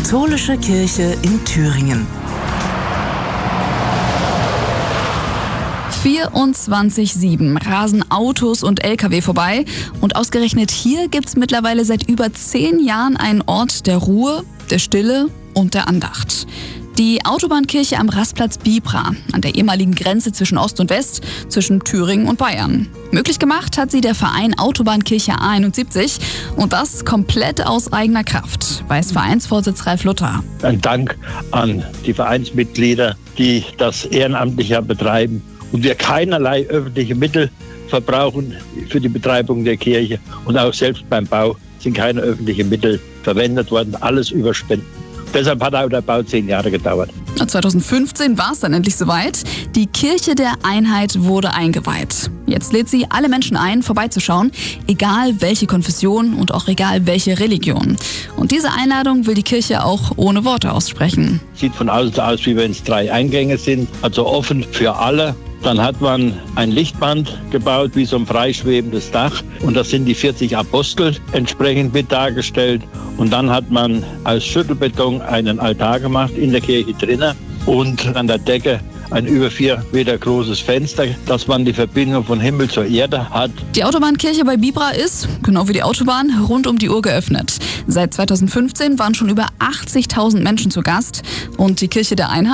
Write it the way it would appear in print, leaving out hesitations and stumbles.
Katholische Kirche in Thüringen. 24/7 rasen Autos und Lkw vorbei und ausgerechnet hier gibt's mittlerweile seit über 10 Jahren einen Ort der Ruhe, der Stille und der Andacht. Die Autobahnkirche am Rastplatz Bibra, an der ehemaligen Grenze zwischen Ost und West, zwischen Thüringen und Bayern. Möglich gemacht hat sie der Verein Autobahnkirche A71 und das komplett aus eigener Kraft, weiß Vereinsvorsitz Ralf Luther. Ein Dank an die Vereinsmitglieder, die das ehrenamtlich betreiben und wir keinerlei öffentliche Mittel verbrauchen für die Betreibung der Kirche und auch selbst beim Bau sind keine öffentlichen Mittel verwendet worden, alles über Spenden. Deshalb hat auch der Bau 10 Jahre gedauert. 2015 war es dann endlich soweit. Die Kirche der Einheit wurde eingeweiht. Jetzt lädt sie alle Menschen ein, vorbeizuschauen, egal welche Konfession und auch egal welche Religion. Und diese Einladung will die Kirche auch ohne Worte aussprechen. Sieht von außen so aus, wie wenn es 3 Eingänge sind, also offen für alle. Dann hat man ein Lichtband gebaut, wie so ein freischwebendes Dach. Und das sind die 40 Apostel entsprechend mit dargestellt. Und dann hat man aus Schüttelbeton einen Altar gemacht in der Kirche drinnen und an der Decke ein über 4 Meter großes Fenster, dass man die Verbindung von Himmel zur Erde hat. Die Autobahnkirche bei Bibra ist, genau wie die Autobahn, rund um die Uhr geöffnet. Seit 2015 waren schon über 80.000 Menschen zu Gast und die Kirche der Einheit